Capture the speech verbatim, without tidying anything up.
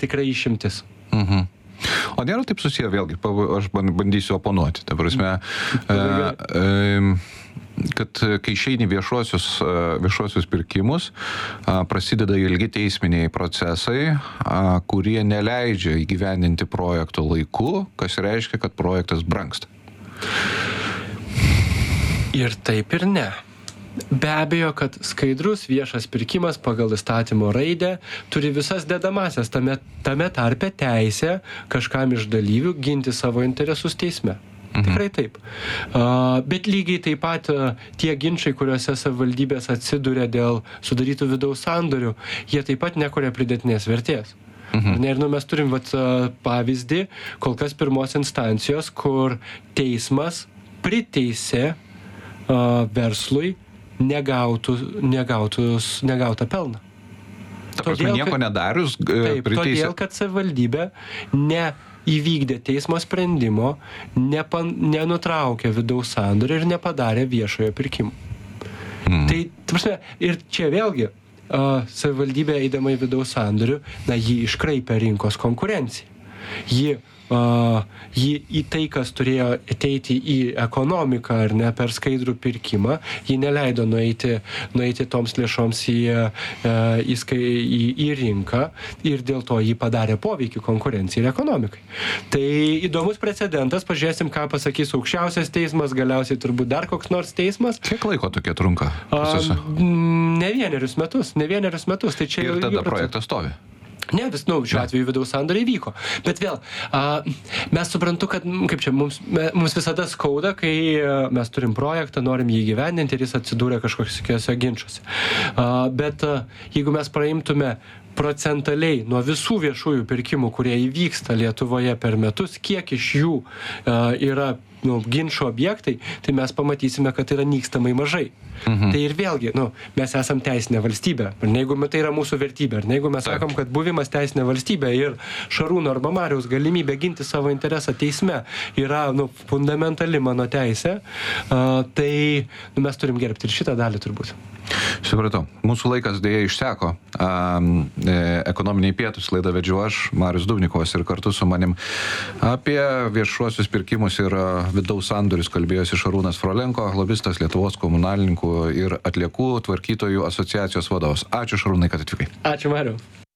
tikrai išimtis. Mhm. O nėra taip susiję, vėlgi, aš bandysiu oponuoti. Ta prasme, e, e, kad kai išeini viešuosius, viešuosius pirkimus, prasideda ilgi teisminiai procesai, kurie neleidžia įgyvendinti projekto laiku, kas reiškia, kad projektas brangsta. Ir taip ir ne. Be abejo, kad skaidrus viešas pirkimas pagal įstatymo raidę turi visas dedamasias, tame, tame tarpe teisę kažkam iš dalyvių ginti savo interesus teisme. Mhm. Tikrai taip. Uh, bet lygiai taip pat uh, tie ginčai, kuriuose savivaldybės atsiduria dėl sudarytų vidaus sandorių, jie taip pat nekuria pridėtinės vertės. Mhm. Ir nu, mes turim vat, uh, pavyzdį, kol kas pirmos instancijos, kur teismas priteisė uh, verslui negautų, negautus, negautą pelną. Ta prasme, todėl, nieko kad, nedarius taip, priteisė. Todėl, kad savivaldybė neįvykdė teismo sprendimo, nepan, nenutraukė vidaus sandorio ir nepadarė viešojo pirkimo. Mm. Tai, ta prasme, ir čia vėlgi uh, savivaldybė eidama į vidaus sandorių, na, jį iškraipė rinkos konkurenciją. Ji Uh, ji į tai, kas turėjo ateiti į ekonomiką ar ne per skaidrų pirkimą, ji neleido nueiti, nueiti toms lėšoms į, uh, į, skai, į, į rinką ir dėl to ji padarė poveikį konkurencijai ir ekonomikai. Tai įdomus precedentas, pažiūrėsim, ką pasakys aukščiausias teismas, galiausiai turbūt dar koks nors teismas. Kiek laiko tokie trunka? Uh, ne vienerius metus, ne vienerius metus. Tai čia ir tada projektas stovi. Ne, vis, nu, šiuo atveju vidaus sandoriai vyko. Bet vėl, a, mes suprantu, kad, kaip čia, mums, mums visada skauda, kai mes turim projektą, norim jį įgyvendinti ir jis atsidūrė kažkokiuose ginčuose. A, bet a, jeigu mes praimtume procentaliai nuo visų viešųjų pirkimų, kurie įvyksta Lietuvoje per metus, kiek iš jų a, yra nu, ginčų objektai, tai mes pamatysime, kad yra nykstamai mažai. Mhm. Tai ir vėlgi, nu, mes esam teisinė valstybė. Ir jeigu tai yra mūsų vertybė, ir jeigu mes Taip. sakom, kad buvimas teisinė valstybė ir Šarūno arba Mariaus galimybė ginti savo interesą teisme yra nu, fundamentali mano teisė, uh, tai nu, mes turim gerbti ir šitą dalį turbūt. Supratau. Mūsų laikas dėja išseko. Um, e, ekonominiai pietus laidą vedžiu aš, Marius Dubnikovas, ir kartu su manim apie viešuosius pirkimus ir vidaus sandorius kalbėjosi Šarūnas Frolenko, lobistas, Lietuvos komunalininkų ir atliekų tvarkytojų asociacijos vadovas. Ačiū, Šarūnai, kad atvykai. Ačiū, Mariau.